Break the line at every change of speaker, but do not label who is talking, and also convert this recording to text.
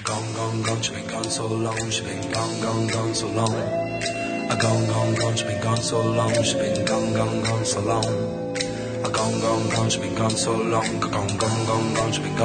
gone, gone, she's been gone so long, she's been gone, gone, gone so long. Gone, gone, gone, she's been gone so long, she's been gone, gone, gone so long. Gone, gone, gone, she's been gone so long, gone, gone, gone, gone, she's been gone.